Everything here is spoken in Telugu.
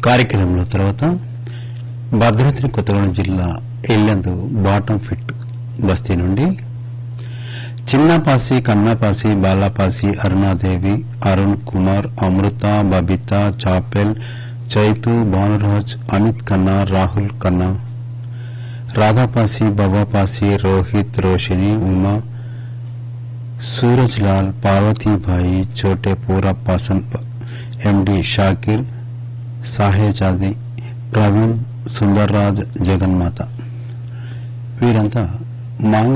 కార్యక్రమంలో తర్వాత భద్రాద్రి కొత్తగూడెం జిల్లా ఇల్లందు బాటం ఫిట్ బస్తీ నుండి చిన్నపాసి, కన్నపాసి, బాలాపాసి, అరుణాదేవి, అరుణ్ కుమార్, అమృత, బబిత, చాపెల్, చైతు, భానురాజ్, అమిత్ ఖన్నా, రాహుల్ ఖన్నా, రాధాపాసి, బాబాపాసి, రోహిత్, రోషిని, ఉమా, సూరజ్ లాల్, పార్వతీబాయి, చోటే పూరా పాసన్, ఎండి షాకిర్, సాహేజాది, ప్రవీణ్, సుందర్రాజ్, జగన్మాత వీరంతా